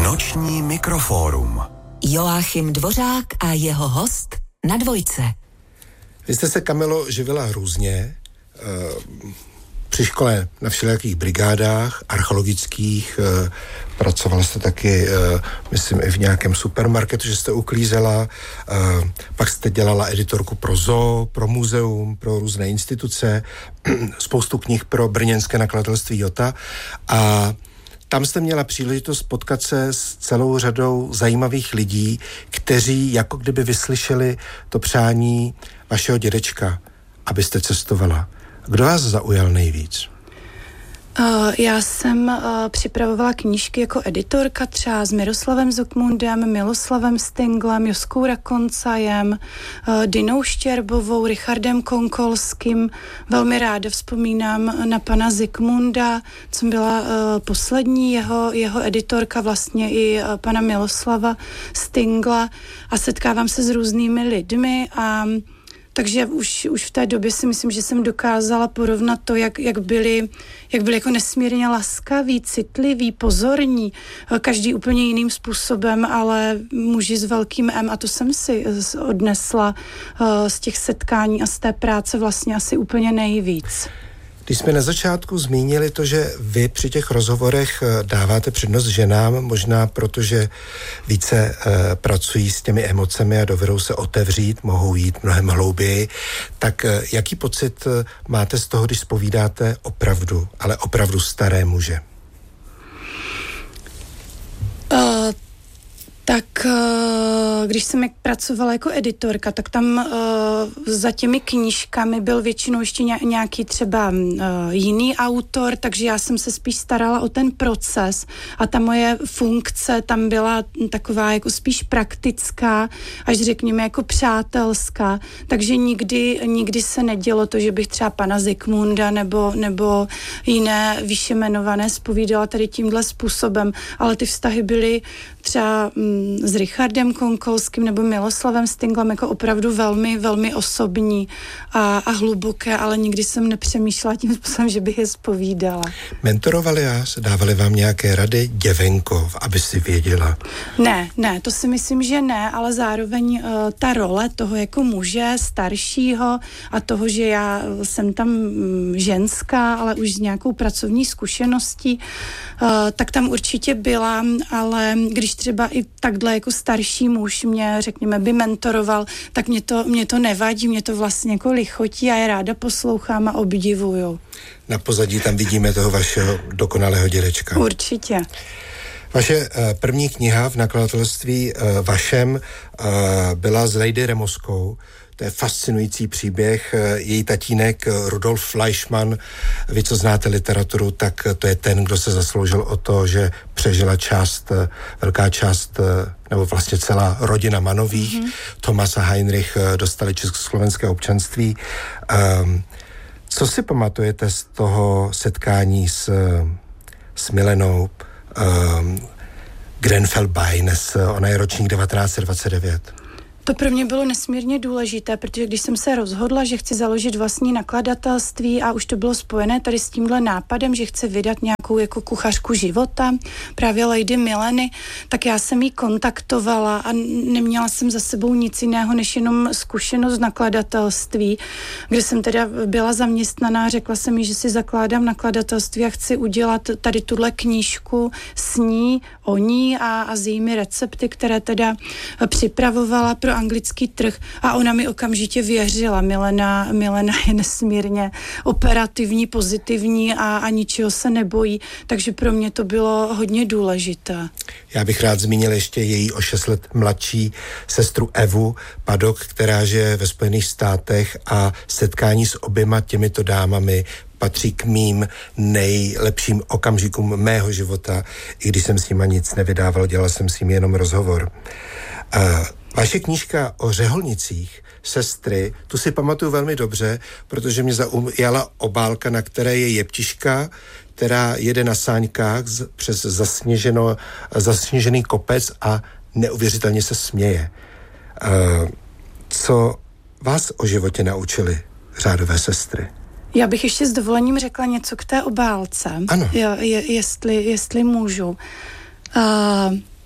Noční mikrofórum. Joachim Dvořák a jeho host na Dvojce. Vy jste se, Kamilo, živila různě. Při škole na všelijakých brigádách archeologických, pracovala jste taky, myslím, i v nějakém supermarketu, že jste uklízela, pak jste dělala editorku pro zoo, pro muzeum, pro různé instituce, spoustu knih pro brněnské nakladatelství Jota a tam jste měla příležitost potkat se s celou řadou zajímavých lidí, kteří jako kdyby vyslyšeli to přání vašeho dědečka, abyste cestovala. Kdo vás zaujal nejvíc? Já jsem připravovala knížky jako editorka třeba s Miroslavem Zuckmundem, Miloslavem Stinglem, Joskou Rakoncajem, Dinou Štěrbovou, Richardem Konkolským. Velmi ráda vzpomínám na pana Zikmunda, co byla poslední jeho editorka, vlastně i pana Miloslava Stingla a setkávám se s různými lidmi a takže už v té době si myslím, že jsem dokázala porovnat to, jak byli jako nesmírně laskaví, citliví, pozorní, každý úplně jiným způsobem, ale muži s velkým M a to jsem si odnesla z těch setkání a z té práce vlastně asi úplně nejvíc. Když jsme na začátku zmínili to, že vy při těch rozhovorech dáváte přednost ženám, možná protože více pracují s těmi emocemi a dovedou se otevřít, mohou jít mnohem hlouběji, tak jaký pocit máte z toho, když zpovídáte opravdu, ale opravdu staré muže? Tak když jsem pracovala jako editorka, tak tam za těmi knížkami byl většinou ještě nějaký třeba jiný autor, takže já jsem se spíš starala o ten proces a ta moje funkce tam byla taková jako spíš praktická, až řekněme jako přátelská, takže nikdy se nedělo to, že bych třeba pana Zikmunda nebo jiné výše jmenované zpovídala tady tímhle způsobem, ale ty vztahy byly třeba s Richardem Konkolským nebo Miloslavem Stinglem jako opravdu velmi, velmi osobní a hluboké, ale nikdy jsem nepřemýšlela tím způsobem, že bych je zpovídala. Mentorovali vás? Dávali vám nějaké rady? Děvenko, aby si věděla? Ne, to si myslím, že ne, ale zároveň ta role toho jako muže staršího a toho, že já jsem tam ženská, ale už s nějakou pracovní zkušeností, tak tam určitě byla, ale když třeba i takhle jako starší muž mě, řekněme, by mentoroval, tak mě to nevadí, mě to vlastně jako lichotí a já ráda poslouchám a obdivuju. Na pozadí tam vidíme toho vašeho dokonalého dědečka. Určitě. Vaše první kniha v nakladatelství vašem byla s Lady Remoskou. To je fascinující příběh. Její tatínek Rudolf Fleischmann, vy, co znáte literaturu, tak to je ten, kdo se zasloužil o to, že přežila velká část, nebo vlastně celá rodina Manových. Thomas a Heinrich dostali československé občanství. Co si pamatujete z toho setkání s Milenou Grenfell-Bynes? Ona je ročník 1929. To pro mě bylo nesmírně důležité, protože když jsem se rozhodla, že chci založit vlastní nakladatelství a už to bylo spojené tady s tímhle nápadem, že chci vydat nějakou jako kuchařku života, právě Lady Mileny, tak já jsem jí kontaktovala a neměla jsem za sebou nic jiného, než jenom zkušenost nakladatelství, kde jsem teda byla zaměstnaná, řekla jsem jí, že si zakládám nakladatelství a chci udělat tady tuhle knížku s ní, o ní a s jejími recepty, které teda připravovala pro anglický trh a ona mi okamžitě věřila. Milena je nesmírně operativní, pozitivní a ničeho se nebojí, takže pro mě to bylo hodně důležité. Já bych rád zmínil ještě její o 6 let mladší sestru Evu Paddock, která žije ve Spojených státech a setkání s oběma těmito dámami patří k mým nejlepším okamžikům mého života, i když jsem s nima nic nevydával, dělal jsem s nimi jenom rozhovor. Vaše knížka o řeholnicích, sestry, tu si pamatuju velmi dobře, protože mě zaujala obálka, na které je jeptiška, která jede na sáňkách přes zasněžený kopec a neuvěřitelně se směje. Co vás o životě naučily řádové sestry? Já bych ještě s dovolením řekla něco k té obálce. Ano. Jestli můžu.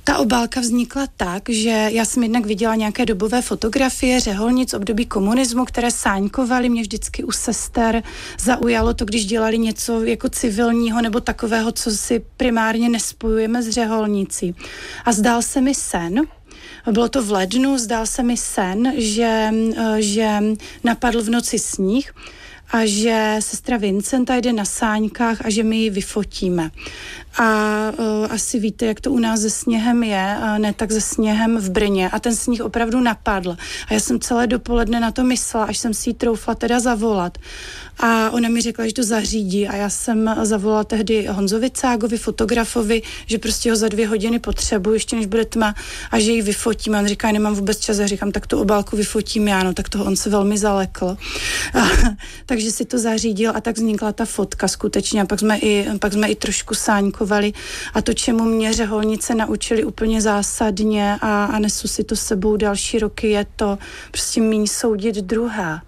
Ta obálka vznikla tak, že já jsem jednak viděla nějaké dobové fotografie řeholnic období komunismu, které sáňkovaly. Mě vždycky u sester zaujalo to, když dělali něco jako civilního nebo takového, co si primárně nespojujeme s řeholnicí. A zdál se mi sen, bylo to v lednu, zdál se mi sen, že napadl v noci sníh a že sestra Vincenta jde na sáňkách a že my ji vyfotíme. A asi víte, jak to u nás se sněhem je, ne tak se sněhem v Brně. A ten sníh opravdu napadl. A já jsem celé dopoledne na to myslela, až jsem si ji troufla teda zavolat. A ona mi řekla, že to zařídí. A já jsem zavolala tehdy Honzovi Cágovi, fotografovi, že prostě ho za 2 hodiny potřebuji, ještě než bude tma, a že ji vyfotím. A on říká, nemám vůbec čas. A říkám, tak tu obálku vyfotím já. No, tak toho on se velmi zalekl. Takže si to zařídil a tak vznikla ta fotka skutečně. A pak jsme i trošku sáňkovali. A to, čemu mě řeholnice naučili úplně zásadně a nesu si to sebou další roky, je to prostě míň soudit druhé.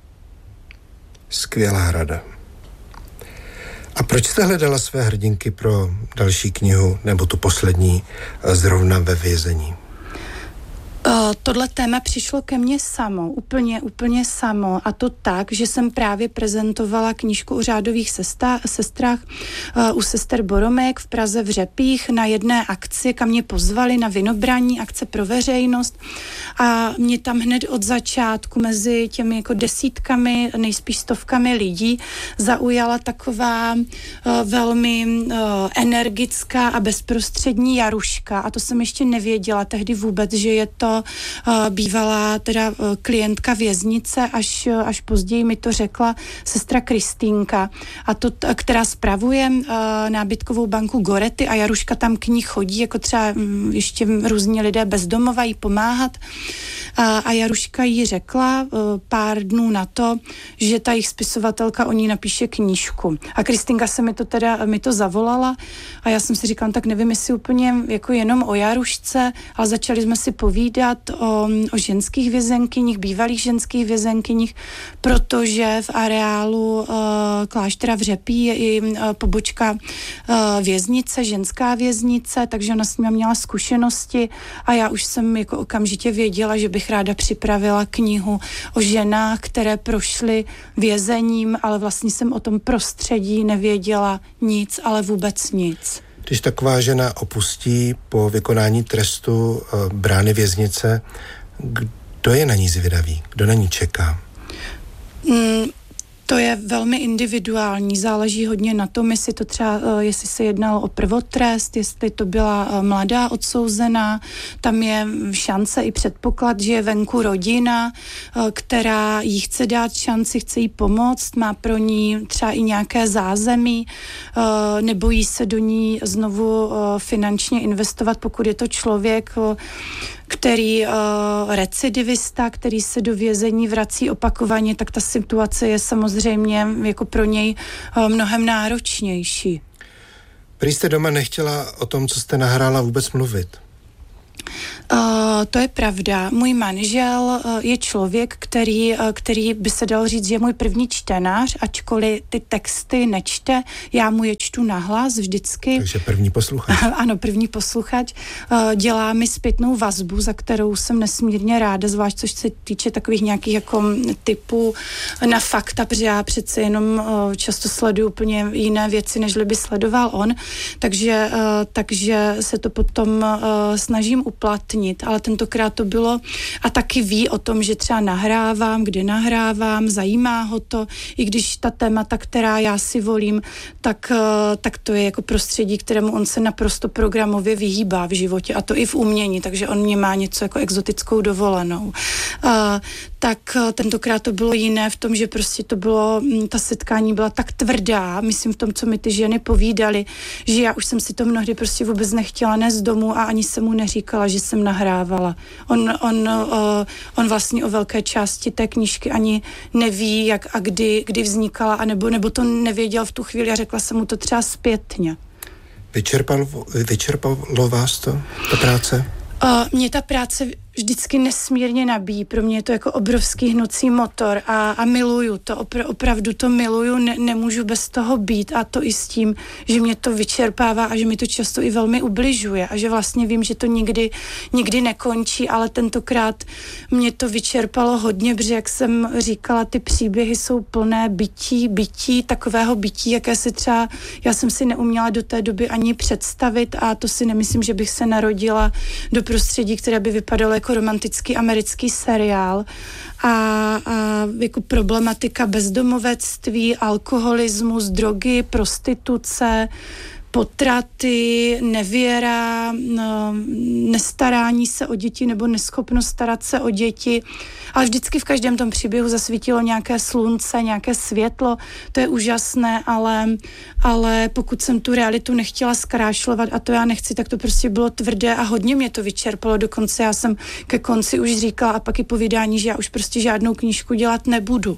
Skvělá rada. A proč jste hledala své hrdinky pro další knihu, nebo tu poslední, zrovna ve vězení? Tohle téma přišlo ke mně samo, úplně samo, a to tak, že jsem právě prezentovala knížku o řádových sestrách u sester Boromek v Praze v Řepích na jedné akci, kam mě pozvali na vinobraní, akce pro veřejnost, a mě tam hned od začátku mezi těmi jako desítkami, nejspíš stovkami lidí zaujala taková velmi energická a bezprostřední Jaruška, a to jsem ještě nevěděla tehdy vůbec, že je to bývalá teda klientka věznice, až později mi to řekla sestra Kristýnka, a to, která spravuje nábytkovou banku Goretti, a Jaruška tam k ní chodí, jako třeba ještě různí lidé bezdomova jí pomáhat. A Jaruška jí řekla pár dnů na to, že ta jejich spisovatelka o ní napíše knížku. A Kristýnka se mi to zavolala a já jsem si říkala, tak nevím, jestli úplně jako jenom o Jarušce, ale začali jsme si povídat o ženských vězenkyních, bývalých ženských vězenkyních, protože v areálu kláštera v Řepí je i pobočka věznice, ženská věznice, takže ona s ním měla zkušenosti a já už jsem jako okamžitě věděla, že bych ráda připravila knihu o ženách, které prošly vězením, ale vlastně jsem o tom prostředí nevěděla nic, ale vůbec nic. Když taková žena opustí po vykonání trestu brány věznice, kdo je na ní zvědavý? Kdo na ní čeká? To je velmi individuální, záleží hodně na tom, jestli se jednalo o prvotrest, jestli to byla mladá odsouzená, tam je šance i předpoklad, že je venku rodina, která jí chce dát šanci, chce jí pomoct, má pro ní třeba i nějaké zázemí, nebojí se do ní znovu finančně investovat, pokud je to člověk, který recidivista, který se do vězení vrací opakovaně, tak ta situace je samozřejmě jako pro něj mnohem náročnější. Prý jste doma nechtěla o tom, co jste nahrála, vůbec mluvit. To je pravda. Můj manžel je člověk, který by se dal říct, že je můj první čtenář, ačkoliv ty texty nečte, já mu je čtu nahlas vždycky. Takže první posluchač. Ano, první posluchač. Dělá mi zpětnou vazbu, za kterou jsem nesmírně ráda, zvlášť což se týče takových nějakých jako typů na fakta, protože já přece jenom často sleduju úplně jiné věci, než by sledoval on, takže se to potom snažím uplatnit, ale tentokrát to bylo, a taky ví o tom, že třeba nahrávám, kde nahrávám, zajímá ho to, i když ta témata, která já si volím, tak to je jako prostředí, kterému on se naprosto programově vyhýbá v životě, a to i v umění, takže on mě má něco jako exotickou dovolenou. Tak tentokrát to bylo jiné v tom, že prostě to bylo, ta setkání byla tak tvrdá, myslím v tom, co mi ty ženy povídaly, že já už jsem si to mnohdy prostě vůbec nechtěla nést domů a ani jsem mu neříkala, že jsem nahrávala. On vlastně o velké části té knížky ani neví, jak a kdy vznikala, nebo to nevěděl v tu chvíli a řekla jsem mu to třeba zpětně. Vyčerpalo vás ta práce? Mě ta práce vždycky nesmírně nabíjí. Pro mě je to jako obrovský hnucí motor a miluju to, opravdu to miluju, nemůžu bez toho být a to i s tím, že mě to vyčerpává a že mi to často i velmi ubližuje a že vlastně vím, že to nikdy nekončí, ale tentokrát mě to vyčerpalo hodně, protože jak jsem říkala, ty příběhy jsou plné bytí, takového bytí, jaké si třeba já jsem si neuměla do té doby ani představit a to si nemyslím, že bych se narodila do prostředí, které by vypadalo jako romantický americký seriál a jako problematika bezdomovectví, alkoholismus, drogy, prostituce, potraty, nevěra, nestarání se o děti nebo neschopnost starat se o děti. Ale vždycky v každém tom příběhu zasvítilo nějaké slunce, nějaké světlo. To je úžasné, ale pokud jsem tu realitu nechtěla zkrášlovat a to já nechci, tak to prostě bylo tvrdé a hodně mě to vyčerpalo. Dokonce já jsem ke konci už říkala a pak i povídání, že já už prostě žádnou knížku dělat nebudu.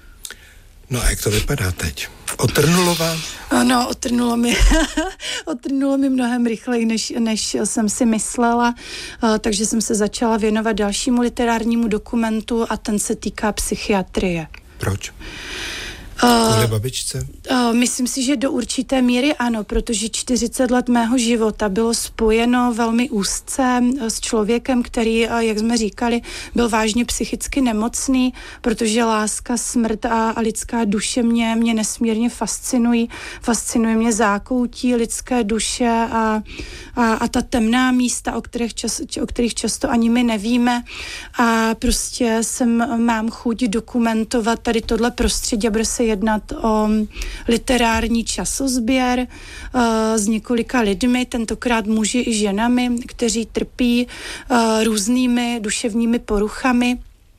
No a jak to vypadá teď? Otrnulo vám? Ano, otrnulo mi mnohem rychleji, než jsem si myslela, takže jsem se začala věnovat dalšímu literárnímu dokumentu a ten se týká psychiatrie. Proč? Kvůli babičce? Myslím si, že do určité míry ano, protože 40 let mého života bylo spojeno velmi úzce s člověkem, který, jak jsme říkali, byl vážně psychicky nemocný, protože láska, smrt a lidská duše mě nesmírně fascinují. Fascinuje mě zákoutí lidské duše a ta temná místa, o kterých často ani my nevíme a prostě mám chuť dokumentovat tady tohle prostředí a bude se jednat o literární časozběr s několika lidmi, tentokrát muži i ženami, kteří trpí různými duševními poruchami.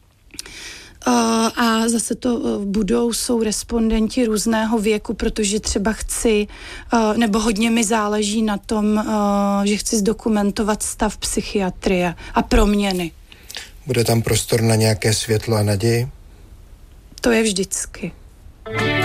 A zase to jsou respondenti různého věku, protože třeba nebo hodně mi záleží na tom, že chci zdokumentovat stav psychiatrie a proměny. Bude tam prostor na nějaké světlo a naději? To je vždycky.